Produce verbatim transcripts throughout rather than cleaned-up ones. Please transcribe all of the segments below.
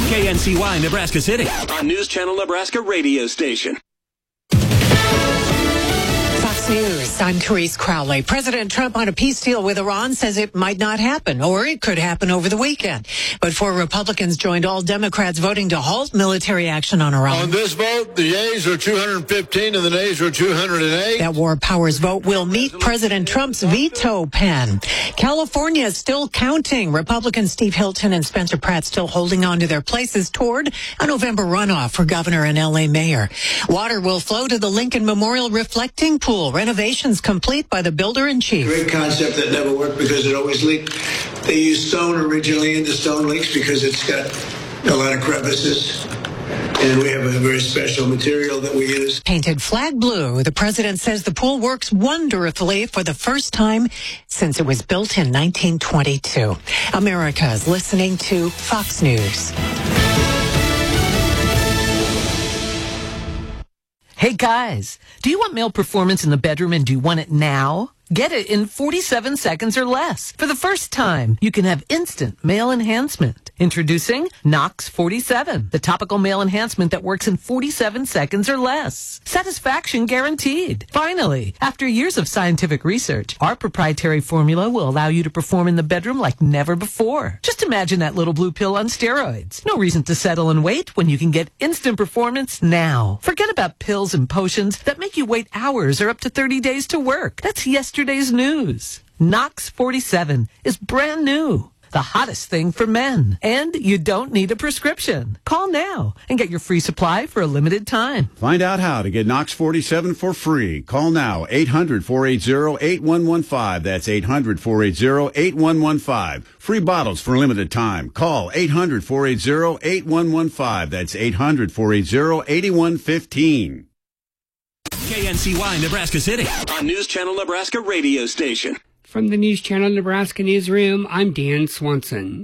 K N C Y, Nebraska City, on News Channel Nebraska radio station. News. I'm Therese Crowley. President Trump on a peace deal with Iran says it might not happen, or it could happen over the weekend. But four Republicans joined all Democrats voting to halt military action on Iran. On this vote, the yeas are two hundred fifteen and the nays are two hundred eight. That war powers vote will meet President Trump's veto pen. California is still counting. Republicans Steve Hilton and Spencer Pratt still holding on to their places toward a November runoff for governor and L A mayor. Water will flow to the Lincoln Memorial Reflecting Pool. Renovations complete by the builder-in-chief. Great concept that never worked because it always leaked. They used stone originally, and the stone leaks because it's got a lot of crevices. And we have a very special material that we use. Painted flag blue. The president says the pool works wonderfully for the first time since it was built in nineteen twenty-two. America is listening to Fox News. Hey guys, do you want male performance in the bedroom and do you want it now? Get it in forty-seven seconds or less. For the first time, you can have instant male enhancement. Introducing Nox forty-seven, the topical male enhancement that works in forty-seven seconds or less. Satisfaction guaranteed. Finally, after years of scientific research, our proprietary formula will allow you to perform in the bedroom like never before. Just imagine that little blue pill on steroids. No reason to settle and wait when you can get instant performance now. Forget about pills and potions that make you wait hours or up to thirty days to work. That's yesterday's news. Nox forty-seven is brand new. The hottest thing for men. And you don't need a prescription. Call now and get your free supply for a limited time. Find out how to get Nox forty-seven for free. Call now, eight hundred, four eight zero, eight one one five. That's eight hundred, four eight zero, eight one one five. Free bottles for a limited time. Call eight hundred, four eight zero, eight one one five. That's eight hundred, four eight zero, eight one one five. K N C Y, Nebraska City, on News Channel Nebraska radio station. From the News Channel Nebraska Newsroom, I'm Dan Swanson.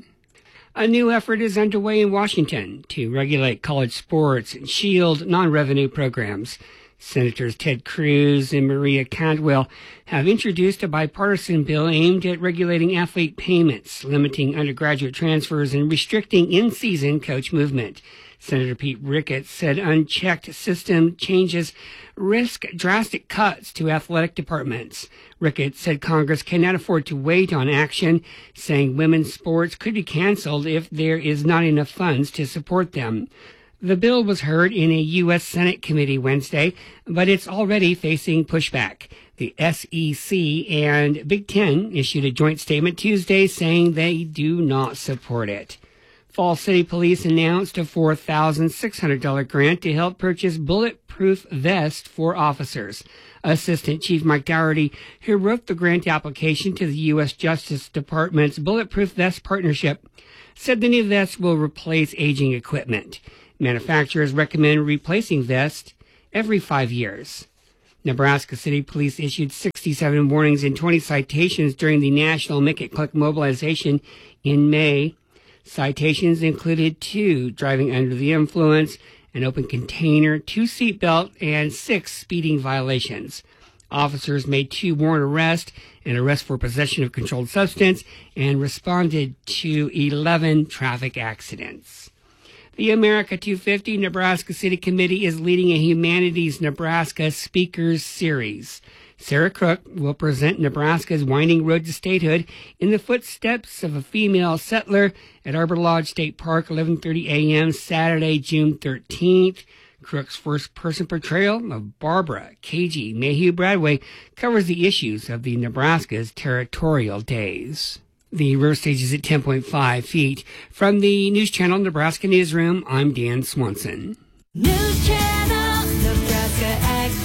A new effort is underway in Washington to regulate college sports and shield non-revenue programs. Senators Ted Cruz and Maria Cantwell have introduced a bipartisan bill aimed at regulating athlete payments, limiting undergraduate transfers, and restricting in-season coach movement. Senator Pete Ricketts said unchecked system changes risk drastic cuts to athletic departments. Ricketts said Congress cannot afford to wait on action, saying women's sports could be canceled if there is not enough funds to support them. The bill was heard in a U S Senate committee Wednesday, but it's already facing pushback. The S E C and Big Ten issued a joint statement Tuesday saying they do not support it. Falls City Police announced a four thousand six hundred dollars grant to help purchase bulletproof vests for officers. Assistant Chief Mike Dougherty, who wrote the grant application to the U S Justice Department's Bulletproof Vest Partnership, said the new vests will replace aging equipment. Manufacturers recommend replacing vests every five years. Nebraska City Police issued sixty-seven warnings and twenty citations during the National Make It Click mobilization in May. Citations included two driving under the influence, an open container, two seatbelt, and six speeding violations. Officers made two warrant arrests, an arrest for possession of controlled substance, and responded to eleven traffic accidents. The America two fifty Nebraska City Committee is leading a Humanities Nebraska Speakers Series. Sarah Crook will present Nebraska's winding road to statehood in the footsteps of a female settler at Arbor Lodge State Park, eleven thirty a.m. Saturday, June thirteenth. Crook's first-person portrayal of Barbara K G Mayhew Bradway covers the issues of the Nebraska's territorial days. The river stage is at ten point five feet. From the News Channel Nebraska Newsroom, I'm Dan Swanson. News Channel Nebraska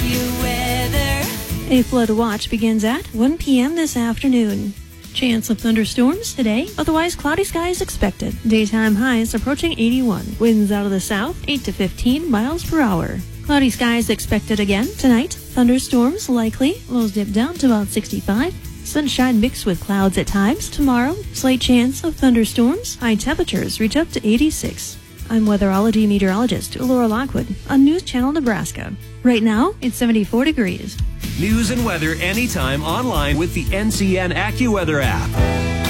AccuWeather. A flood watch begins at one p.m. this afternoon. Chance of thunderstorms today, otherwise cloudy skies expected. Daytime highs approaching eighty-one. Winds out of the south, eight to fifteen miles per hour. Cloudy skies expected again tonight. Thunderstorms likely. Lows dip down to about sixty-five. Sunshine mixed with clouds at times. Tomorrow, slight chance of thunderstorms. High temperatures reach up to eighty-six. I'm weatherology meteorologist Laura Lockwood on News Channel Nebraska. Right now, it's seventy-four degrees. News and weather anytime online with the N C N AccuWeather app.